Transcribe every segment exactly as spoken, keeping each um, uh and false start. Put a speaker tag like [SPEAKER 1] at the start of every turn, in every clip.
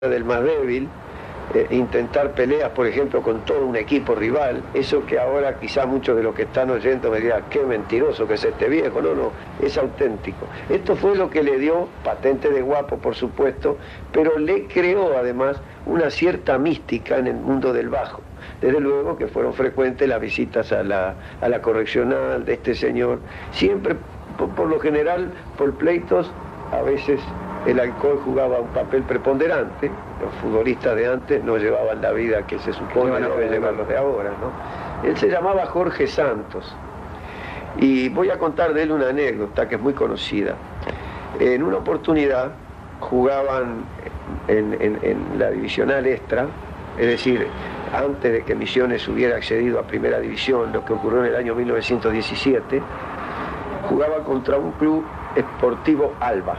[SPEAKER 1] del más débil, eh, intentar peleas, por ejemplo, con todo un equipo rival, eso que ahora quizá muchos de los que están oyendo me digan, qué mentiroso que es este viejo. No, no, es auténtico. Esto fue lo que le dio, patente de guapo, por supuesto, pero le creó además una cierta mística en el mundo del bajo. Desde luego que fueron frecuentes las visitas a la, a la correccional de este señor, siempre, por, por lo general, por pleitos, a veces el alcohol jugaba un papel preponderante. Los futbolistas de antes no llevaban la vida que se supone que deben llevar los de ahora, ¿no? Él se llamaba Jorge Santos, y voy a contar de él una anécdota que es muy conocida. En una oportunidad jugaban en, en, en la divisional extra, es decir, antes de que Misiones hubiera accedido a Primera División, lo que ocurrió en el año mil novecientos diecisiete, jugaba contra un club Sportivo Alba,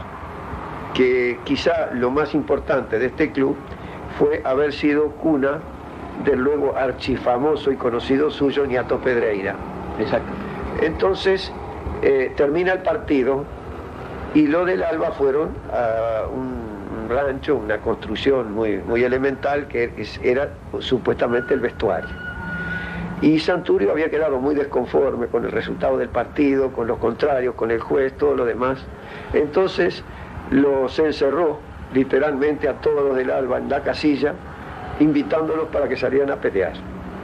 [SPEAKER 1] que quizá lo más importante de este club fue haber sido cuna del luego archifamoso y conocido suyo Ñato Pedreira.
[SPEAKER 2] Exacto.
[SPEAKER 1] Entonces, eh, termina el partido y lo del Alba fueron a un rancho, una construcción muy, muy elemental que era supuestamente el vestuario. Y Santurio había quedado muy desconforme con el resultado del partido, con los contrarios, con el juez, todo lo demás. Entonces los encerró literalmente a todos los del Alba en la casilla, invitándolos para que salieran a pelear.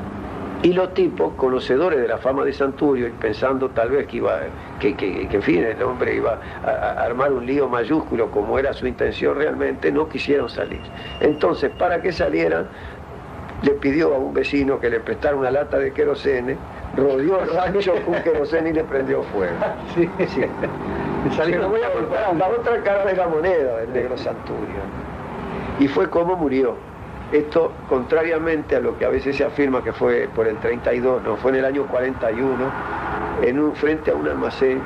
[SPEAKER 1] Y los tipos, conocedores de la fama de Santurio y pensando tal vez que iba, que, que, que en fin, el hombre iba a, a armar un lío mayúsculo como era su intención realmente, no quisieron salir. Entonces, para que salieran, le pidió a un vecino que le prestara una lata de querosene, rodeó el rancho con querosene y le prendió fuego. Sí, sí. Sí, no voy a contar la otra cara de la moneda del negro Santurio. Y fue como murió. Esto, contrariamente a lo que a veces se afirma que fue por el treinta y dos, no, fue en el año cuarenta y uno, en un, frente a un almacén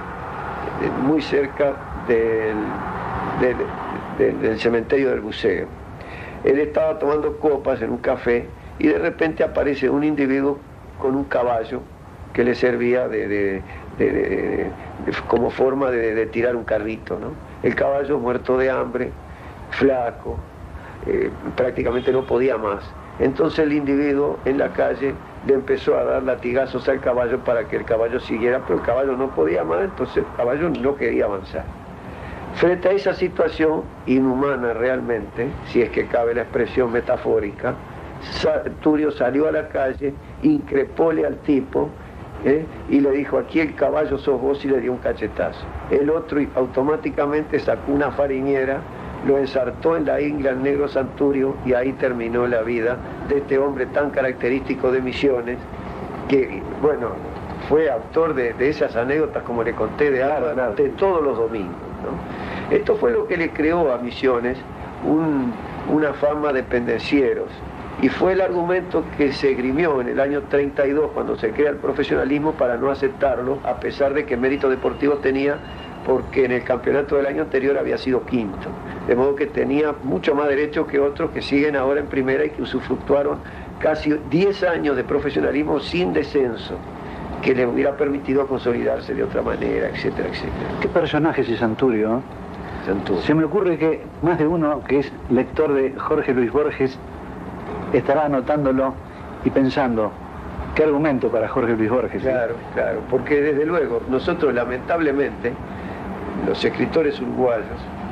[SPEAKER 1] muy cerca del, del, del, del cementerio del Buceo. Él estaba tomando copas en un café y de repente aparece un individuo con un caballo que le servía de, de, de, de, de, como forma de, de tirar un carrito, ¿no? El caballo muerto de hambre, flaco, eh, prácticamente no podía más. Entonces el individuo en la calle le empezó a dar latigazos al caballo para que el caballo siguiera, pero el caballo no podía más, entonces el caballo no quería avanzar. Frente a esa situación inhumana realmente, si es que cabe la expresión metafórica, Santurio salió a la calle, increpóle al tipo, ¿eh? y le dijo, aquí el caballo sos vos, y le dio un cachetazo. El otro automáticamente sacó una fariñera, lo ensartó en la ingle al negro Santurio, y ahí terminó la vida de este hombre tan característico de Misiones, que, bueno, fue autor de, de esas anécdotas, como le conté, de, Alba, de todos los domingos, ¿no? Esto fue lo que le creó a Misiones un, una fama de pendencieros, y fue el argumento que se esgrimió en el año treinta y dos, cuando se crea el profesionalismo, para no aceptarlo, a pesar de que mérito deportivo tenía, porque en el campeonato del año anterior había sido quinto, de modo que tenía mucho más derechos que otros que siguen ahora en primera y que usufructuaron casi diez años de profesionalismo sin descenso, que le hubiera permitido consolidarse de otra manera, etcétera, etcétera.
[SPEAKER 2] ¿Qué personaje es ese Santurio?
[SPEAKER 1] Santurio.
[SPEAKER 2] Se me ocurre que más de uno que es lector de Jorge Luis Borges estará anotándolo y pensando, ¿qué argumento para Jorge Luis Borges?
[SPEAKER 1] Claro, ¿sí? Claro, porque desde luego nosotros lamentablemente, los escritores uruguayos,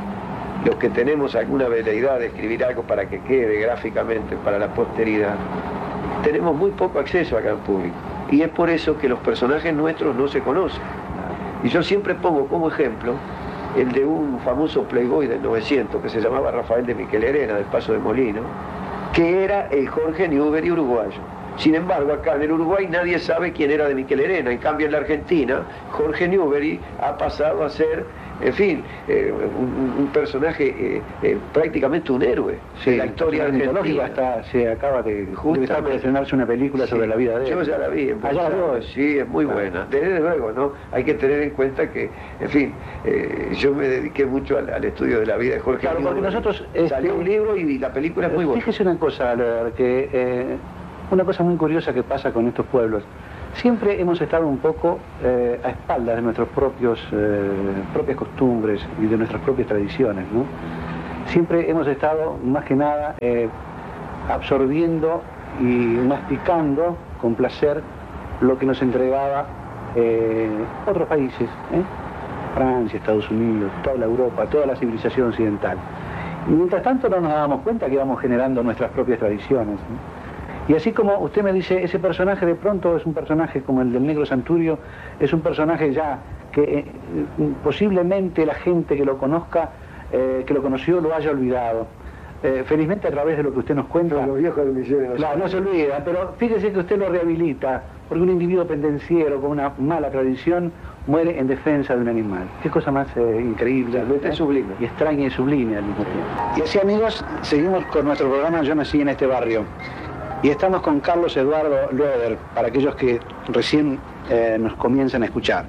[SPEAKER 1] los que tenemos alguna veleidad de escribir algo para que quede gráficamente para la posteridad, tenemos muy poco acceso al gran público, y es por eso que los personajes nuestros no se conocen. Y yo siempre pongo como ejemplo el de un famoso playboy del novecientos que se llamaba Rafael de Miquelerena, del Paso de Molino, que era el Jorge Newbery uruguayo. Sin embargo, acá en el Uruguay nadie sabe quién era de Miquelerena. En cambio, en la Argentina, Jorge Newbery ha pasado a ser, en fin, eh, un, un personaje, eh, eh, prácticamente un héroe
[SPEAKER 2] sí,
[SPEAKER 1] de la historia argentina.
[SPEAKER 2] Hasta se acaba de justamente estrenarse una película sí, sobre la vida de él.
[SPEAKER 1] Yo ya la vi.
[SPEAKER 2] Ah, ya la veo.
[SPEAKER 1] Sí, es muy buena. Desde luego, ¿no? Hay que tener en cuenta que, en fin, eh, yo me dediqué mucho al, al estudio de la vida de Jorge
[SPEAKER 2] Claro,
[SPEAKER 1] Newbery.
[SPEAKER 2] porque nosotros... Este,
[SPEAKER 1] Salió un libro y la película es muy buena.
[SPEAKER 2] Fíjese una cosa, que... Eh, una cosa muy curiosa que pasa con estos pueblos. Siempre hemos estado un poco eh, a espaldas de nuestras propios, eh, propias costumbres y de nuestras propias tradiciones, ¿no? siempre hemos estado, más que nada, eh, absorbiendo y masticando con placer lo que nos entregaba eh, otros países, ¿eh? Francia, Estados Unidos, toda la Europa, toda la civilización occidental. Y mientras tanto no nos dábamos cuenta que íbamos generando nuestras propias tradiciones, ¿eh? Y así como usted me dice, ese personaje de pronto es un personaje como el del Negro Santurio, es un personaje ya que eh, posiblemente la gente que lo conozca, eh, que lo conoció, lo haya olvidado. Eh, felizmente a través de lo que usted nos cuenta...
[SPEAKER 1] No, los viejos de Misiones no
[SPEAKER 2] Claro, no se olvida, pero fíjese que usted lo rehabilita, porque un individuo pendenciero con una mala tradición muere en defensa de un animal. Qué cosa más eh, increíble,
[SPEAKER 1] realmente
[SPEAKER 2] ¿eh?
[SPEAKER 1] Sublime.
[SPEAKER 2] Y extraña y sublime al mismo tiempo. Y así, amigos, seguimos con nuestro programa Yo nací en este barrio. Y estamos con Carlos Eduardo Loeder, para aquellos que recién eh, nos comienzan a escuchar.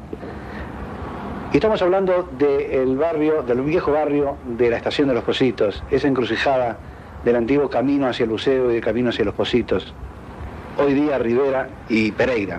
[SPEAKER 2] Y estamos hablando del barrio, del viejo barrio de la Estación de los Pocitos, esa encrucijada del antiguo camino hacia el buceo y el camino hacia los Pocitos. Hoy día Rivera y Pereira.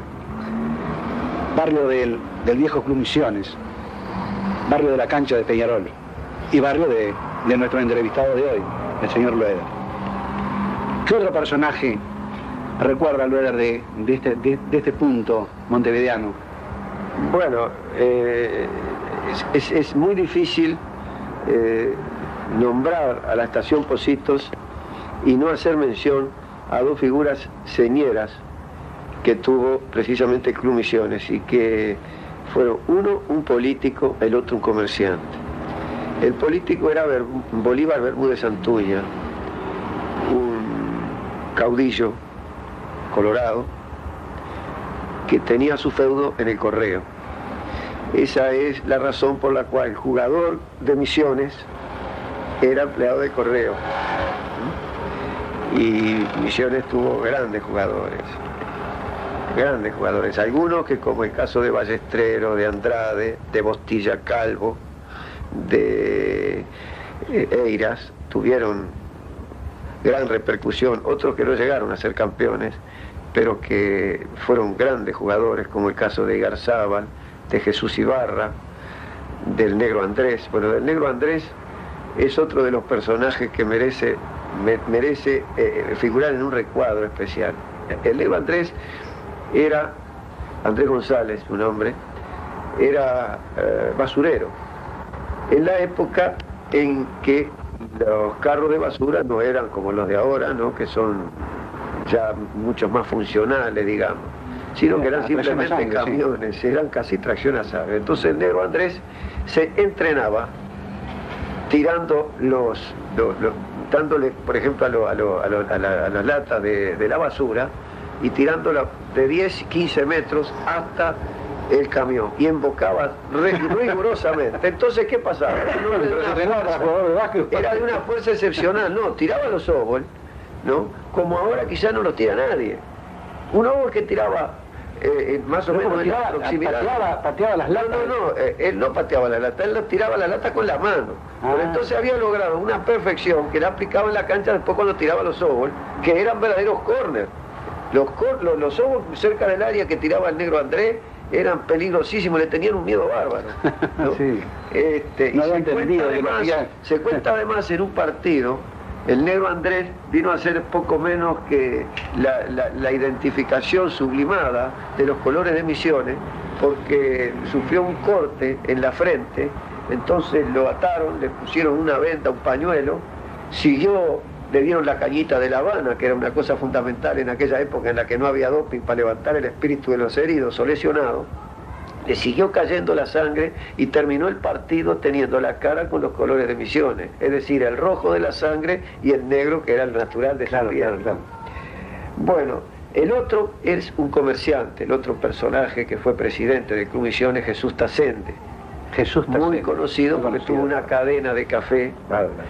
[SPEAKER 2] Barrio del, del viejo Club Misiones, barrio de la cancha de Peñarol y barrio de, de nuestro entrevistado de hoy, el señor Loeder. ¿Qué otro personaje recuerda Loeder de, de, este, de, de este punto montevideano?
[SPEAKER 1] Bueno, eh, es, es, es muy difícil eh, nombrar a la Estación Pocitos y no hacer mención a dos figuras señeras que tuvo precisamente el Club Misiones y que fueron uno un político, el otro un comerciante. El político era Ber- Bolívar Bermúdez Santuña, un caudillo colorado que tenía su feudo en el Correo. Esa es la razón por la cual el jugador de Misiones era empleado de Correo. Y Misiones tuvo grandes jugadores, grandes jugadores. Algunos que, como el caso de Ballestrero, de Andrade, de Bostilla Calvo, de Eiras, tuvieron gran repercusión. Otros que no llegaron a ser campeones, pero que fueron grandes jugadores, como el caso de Garzábal, de Jesús Ibarra, del Negro Andrés. Bueno, del Negro Andrés es otro de los personajes que merece, me, merece eh, figurar en un recuadro especial. El Negro Andrés era, Andrés González, su nombre, era eh, basurero. En la época en que los carros de basura no eran como los de ahora, ¿no? Que son ya mucho más funcionales, digamos, sino que eran simplemente camiones, sí. Eran casi tracción a sangre. Entonces el Negro Andrés se entrenaba tirando los, los, los dándole, por ejemplo, a, lo, a, lo, a, lo, a, la, a las latas de, de la basura y tirándola de diez, quince metros hasta el camión y embocaba rigurosamente. Entonces, ¿qué pasaba? No, era, de una fuerza, era de una fuerza excepcional, no, tiraba los óvulos, ¿no? Como ahora quizás no los tira nadie. Un óvulo que tiraba eh, más o menos en la proximidad.
[SPEAKER 2] Pateaba, pateaba las latas.
[SPEAKER 1] No, no, no, eh, él no pateaba la lata, él tiraba la lata con la mano. Ah. Pero entonces había logrado una perfección que la aplicaba en la cancha después cuando tiraba los óvulos, que eran verdaderos corners. Los, los, los óvulos cerca del área que tiraba el Negro Andrés eran peligrosísimos, le tenían un miedo bárbaro, ¿no? Sí. Este, no y se, cuenta además, se cuenta además en un partido, el Negro Andrés vino a ser poco menos que la, la, la identificación sublimada de los colores de Misiones, porque sufrió un corte en la frente, entonces lo ataron, le pusieron una venda, un pañuelo, siguió, le dieron la cañita de La Habana, que era una cosa fundamental en aquella época en la que no había doping para levantar el espíritu de los heridos o lesionados, le siguió cayendo la sangre y terminó el partido teniendo la cara con los colores de Misiones, es decir, el rojo de la sangre y el negro que era el natural de
[SPEAKER 2] claro,
[SPEAKER 1] su piel.
[SPEAKER 2] claro, claro.
[SPEAKER 1] Bueno, el otro es un comerciante, el otro personaje que fue presidente del Club Misiones, Jesús Tasende.
[SPEAKER 2] Jesús Tasende.
[SPEAKER 1] Muy conocido porque tuvo una cadena de café. Claro, claro.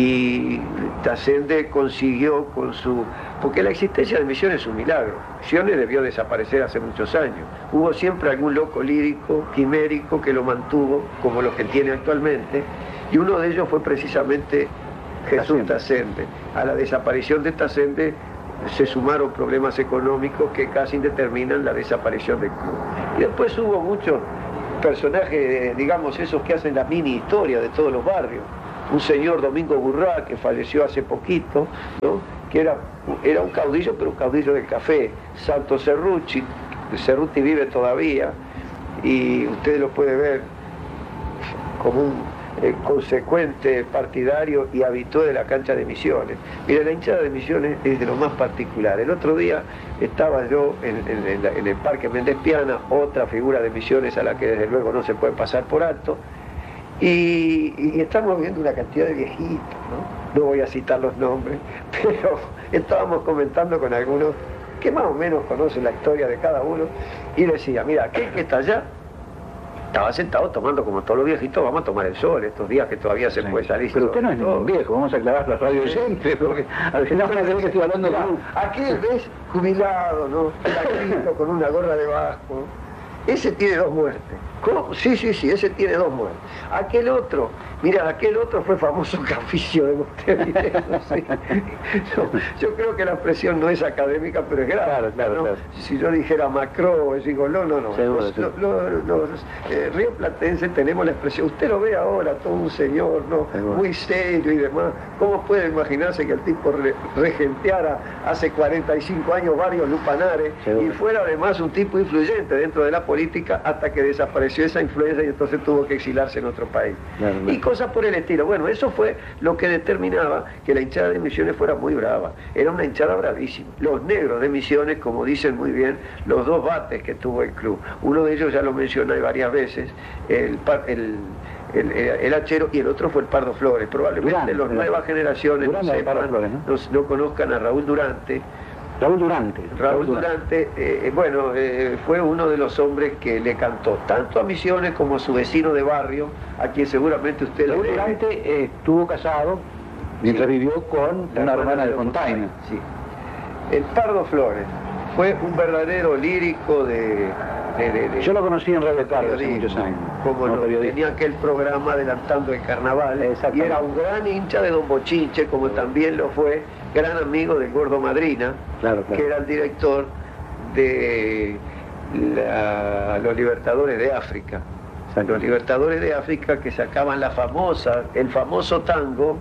[SPEAKER 1] Y Tasende consiguió con su... Porque la existencia de Misiones es un milagro. Misiones debió desaparecer hace muchos años. Hubo siempre algún loco lírico, quimérico, que lo mantuvo, como los que tiene actualmente, y uno de ellos fue precisamente Jesús Tasende. A la desaparición de Tasende se sumaron problemas económicos que casi determinan la desaparición del club. Y después hubo muchos personajes, digamos, esos que hacen la mini historia de todos los barrios. un señor Domingo Burrá, que falleció hace poquito, ¿no? que era, era un caudillo, pero un caudillo del café, Santo Cerruti, Cerruti vive todavía, y usted lo puede ver como un eh, consecuente partidario y habitué de la cancha de Misiones. Mira, la hinchada de Misiones es de lo más particular. El otro día estaba yo en, en, en, la, en el Parque Méndez Piana, otra figura de Misiones a la que desde luego no se puede pasar por alto, y, y estamos viendo una cantidad de viejitos, ¿no? No voy a citar los nombres, pero estábamos comentando con algunos que más o menos conocen la historia de cada uno, y decía, mira, aquel que está allá estaba sentado tomando como todos los viejitos, vamos a tomar el sol estos días que todavía se sí. puede salir.
[SPEAKER 2] Pero usted no es ningún viejo, vamos a aclarar la radio siempre, porque al final van a tener que estoy hablando de un...
[SPEAKER 1] Aquel ves jubilado, ¿no? Flaquito, con una gorra de vasco. Ese tiene dos muertes. ¿Cómo? Sí, sí, sí, ese tiene dos muertes. Aquel otro, mira, aquel otro fue famoso Caficio de Montevideo. ¿Sí? No, yo creo que la expresión no es académica, pero es grave.
[SPEAKER 2] Claro, claro,
[SPEAKER 1] ¿no?
[SPEAKER 2] claro.
[SPEAKER 1] Si yo dijera Macron, digo, no, no, no.
[SPEAKER 2] Seguro,
[SPEAKER 1] los,
[SPEAKER 2] sí.
[SPEAKER 1] los, los, los eh, rioplatenses tenemos la expresión, usted lo ve ahora, todo un señor, ¿no?
[SPEAKER 2] Seguro.
[SPEAKER 1] Muy serio y demás. ¿Cómo puede imaginarse que el tipo re, regenteara hace cuarenta y cinco años varios lupanares
[SPEAKER 2] Seguro.
[SPEAKER 1] y fuera además un tipo influyente dentro de la política hasta que desapareció esa influencia y entonces tuvo que exilarse en otro país?
[SPEAKER 2] Claro, claro.
[SPEAKER 1] Y cosas por el estilo. Bueno, eso fue lo que determinaba que la hinchada de Misiones fuera muy brava. Era una hinchada bravísima. Los negros de Misiones, como dicen muy bien, los dos bates que tuvo el club. Uno de ellos ya lo mencioné varias veces, el, el El, el, el Hachero, y el otro fue el Pardo Flores. Probablemente las nuevas generaciones no, sepan,
[SPEAKER 2] Flores, ¿no?
[SPEAKER 1] No, no conozcan a Raúl Durante.
[SPEAKER 2] Raúl Durante.
[SPEAKER 1] Raúl,
[SPEAKER 2] Raúl
[SPEAKER 1] Durante, Durante eh, bueno, eh, fue uno de los hombres que le cantó tanto a Misiones como a su vecino de barrio, a quien seguramente usted
[SPEAKER 2] Raúl
[SPEAKER 1] le debe.
[SPEAKER 2] Durante eh, estuvo casado mientras sí. vivió con la una hermana de Fontaine.
[SPEAKER 1] Sí. El Pardo Flores fue un verdadero lírico de... De, de, de,
[SPEAKER 2] Yo lo conocí en Radio Carlos hace muchos años.
[SPEAKER 1] Como no, tenía aquel programa adelantando el carnaval y era un gran hincha de Don Bochinche, como también lo fue gran amigo del Gordo Madrina,
[SPEAKER 2] claro, claro.
[SPEAKER 1] que era el director de la, los Libertadores de África. O sea, los Libertadores de África que sacaban la famosa, el famoso tango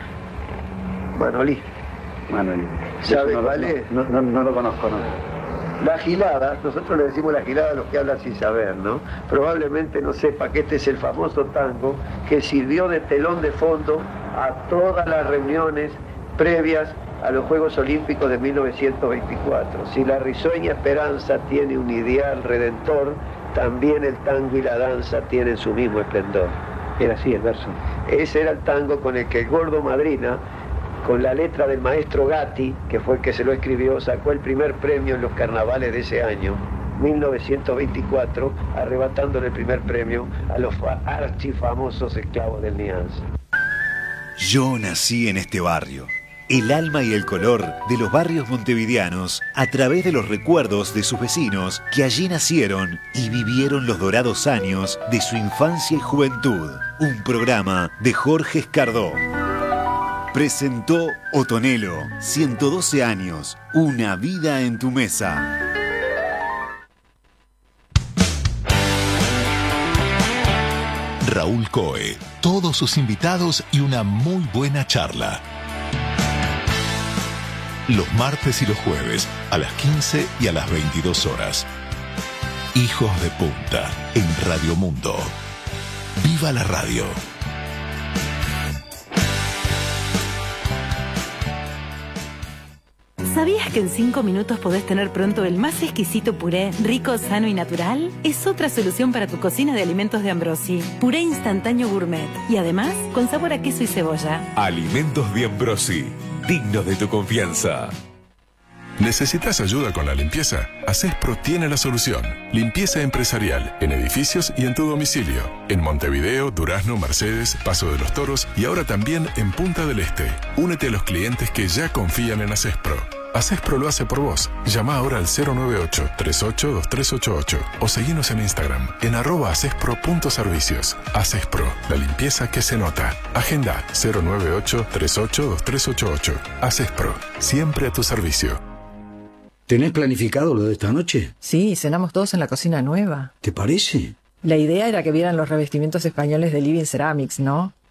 [SPEAKER 1] Manolí.
[SPEAKER 2] Manolí.
[SPEAKER 1] ¿Sabe
[SPEAKER 2] no,
[SPEAKER 1] cuál
[SPEAKER 2] no,
[SPEAKER 1] es?
[SPEAKER 2] No, no, no lo conozco, no.
[SPEAKER 1] La gilada, nosotros le decimos la gilada a los que hablan sin saber, ¿no? Probablemente no sepa que este es el famoso tango que sirvió de telón de fondo a todas las reuniones previas a los Juegos Olímpicos de mil novecientos veinticuatro. Si la risueña esperanza tiene un ideal redentor, también el tango y la danza tienen su mismo esplendor.
[SPEAKER 2] Era así el verso.
[SPEAKER 1] Ese era el tango con el que el Gordo Madrina, con la letra del maestro Gatti, que fue el que se lo escribió, sacó el primer premio en los carnavales de ese año, mil novecientos veinticuatro, arrebatándole el primer premio a los archifamosos esclavos del Nianza.
[SPEAKER 3] Yo nací en este barrio, el alma y el color de los barrios montevideanos a través de los recuerdos de sus vecinos que allí nacieron y vivieron los dorados años de su infancia y juventud. Un programa de Jorge Escardó. Presentó Otonelo, ciento doce años, una vida en tu mesa.
[SPEAKER 4] Raúl Coe, todos sus invitados y una muy buena charla. Los martes y los jueves, a las quince y a las veintidós horas. Hijos de Punta, en Radio Mundo. ¡Viva la radio!
[SPEAKER 5] ¿Sabías que en cinco minutos podés tener pronto el más exquisito puré, rico, sano y natural? Es otra solución para tu cocina de alimentos de Ambrosi. Puré instantáneo gourmet. Y además, con sabor a queso y cebolla.
[SPEAKER 6] Alimentos de Ambrosi. Dignos de tu confianza.
[SPEAKER 7] ¿Necesitas ayuda con la limpieza? Acespro tiene la solución. Limpieza empresarial, en edificios y en tu domicilio. En Montevideo, Durazno, Mercedes, Paso de los Toros y ahora también en Punta del Este. Únete a los clientes que ya confían en Acespro. Acespro lo hace por vos. Llama ahora al cero nueve ocho, tres ocho, dos tres ocho ocho o seguinos en Instagram en arroba acespro.servicios. Acespro, la limpieza que se nota. Agenda cero nueve ocho, tres ocho, dos tres ocho ocho. Acespro, siempre a tu servicio.
[SPEAKER 8] ¿Tenés planificado lo de esta noche?
[SPEAKER 9] Sí, cenamos todos en la cocina nueva.
[SPEAKER 8] ¿Te parece?
[SPEAKER 9] La idea era que vieran los revestimientos españoles de Living Ceramics, ¿no?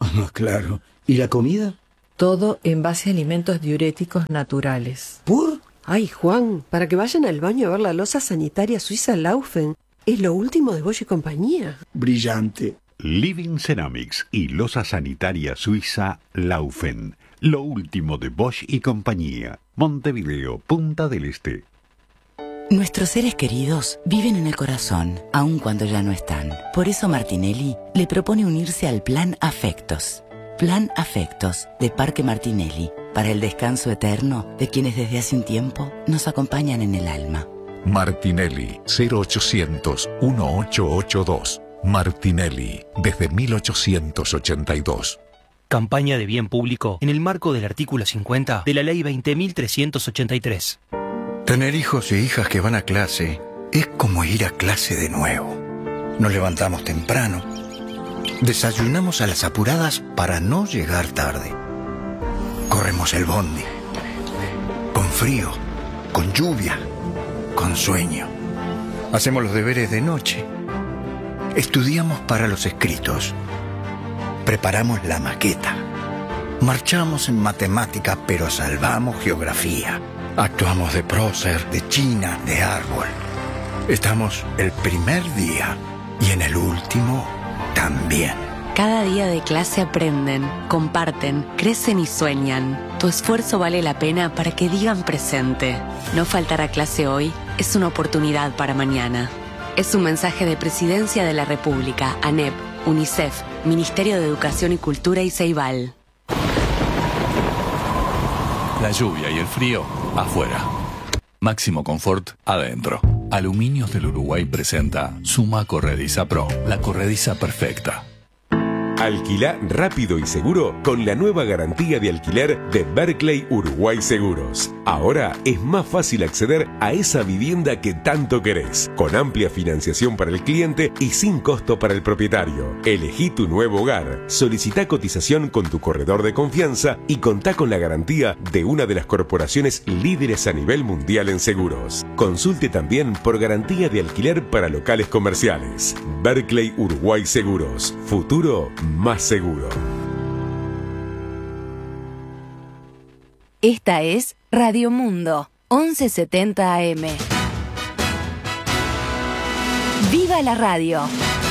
[SPEAKER 8] Ah, claro. ¿Y la comida?
[SPEAKER 9] Todo en base a alimentos diuréticos naturales.
[SPEAKER 8] ¿Por?
[SPEAKER 10] Ay, Juan, para que vayan al baño a ver la loza sanitaria suiza Laufen. Es lo último de Bosch y compañía.
[SPEAKER 8] Brillante.
[SPEAKER 11] Living Ceramics y loza sanitaria suiza Laufen. Lo último de Bosch y compañía. Montevideo, Punta del Este.
[SPEAKER 12] Nuestros seres queridos viven en el corazón, aun cuando ya no están. Por eso Martinelli le propone unirse al Plan Afectos. Plan Afectos de Parque Martinelli, para el descanso eterno de quienes desde hace un tiempo nos acompañan en el alma.
[SPEAKER 4] Martinelli, cero ochocientos, dieciocho ochenta y dos. Martinelli, desde mil ochocientos ochenta y dos.
[SPEAKER 13] Campaña de bien público en el marco del artículo cincuenta de la Ley veinte mil trescientos ochenta y tres.
[SPEAKER 14] Tener hijos e hijas que van a clase es como ir a clase de nuevo. Nos levantamos temprano, desayunamos a las apuradas para no llegar tarde. Corremos el bondi, con frío, con lluvia, con sueño. Hacemos los deberes de noche. Estudiamos para los escritos. Preparamos la maqueta. Marchamos en matemática, pero salvamos geografía. Actuamos de prócer, de china, de árbol. Estamos el primer día y en el último también.
[SPEAKER 15] Cada día de clase aprenden, comparten, crecen y sueñan. Tu esfuerzo vale la pena para que digan presente. No faltar a clase hoy es una oportunidad para mañana. Es un mensaje de Presidencia de la República, ANEP, UNICEF, Ministerio de Educación y Cultura y Ceibal.
[SPEAKER 16] La lluvia y el frío, afuera. Máximo confort, adentro. Aluminios del Uruguay presenta Suma Corrediza Pro, la corrediza perfecta.
[SPEAKER 6] Alquilá rápido y seguro con la nueva garantía de alquiler de Berkeley Uruguay Seguros. Ahora es más fácil acceder a esa vivienda que tanto querés, con amplia financiación para el cliente y sin costo para el propietario. Elegí tu nuevo hogar, solicitá cotización con tu corredor de confianza y contá con la garantía de una de las corporaciones líderes a nivel mundial en seguros. Consulte también por garantía de alquiler para locales comerciales. Berkeley Uruguay Seguros. Futuro más seguro.
[SPEAKER 17] Esta es Radio Mundo, once setenta A M. ¡Viva la radio!